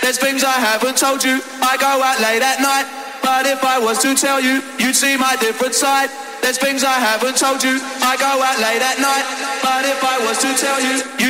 There's things I haven't told you. I go out late at night, but if I was to tell you, you'd see my different side. There's things I haven't told you. I go out late at night, but if I was to tell you,